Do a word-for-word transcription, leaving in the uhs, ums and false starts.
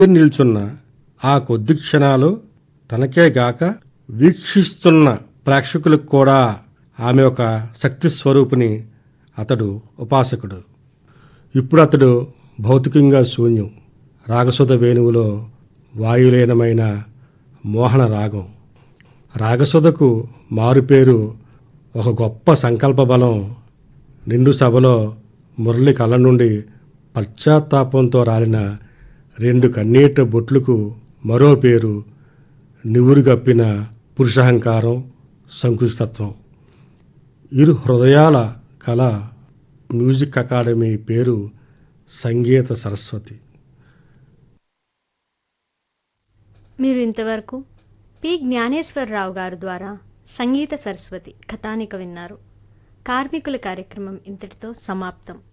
నిల్చున్న ఆ కొద్ది క్షణాలు తనకే గాక వీక్షిస్తున్న ప్రేక్షకులకు కూడా ఆమె ఒక శక్తి స్వరూపిణి. అతడు ఉపాసకుడు. ఇప్పుడు అతడు భౌతికంగా శూన్యం. రాగసుధ వేణువులో వాయులీనమైన మోహన రాగం. రాగసుధకు మారుపేరు ఒక గొప్ప సంకల్ప బలం. నిండు సభలో మురళి కళ్ళ నుండి పశ్చాత్తాపంతో రాలిన రెండు కన్నీట బొట్లకు మరో పేరు నివురుగప్పిన పురుషాహంకారం, సంకుచితత్వం. ఇరు హృదయాల కళ మ్యూజిక్ అకాడమీ పేరు సంగీత సరస్వతి. మీరు ఇంతవరకు పి జ్ఞానేశ్వరరావు గారు ద్వారా సంగీత సరస్వతి కథానిక విన్నారు. కార్మికుల కార్యక్రమం ఇంతటితో సమాప్తం.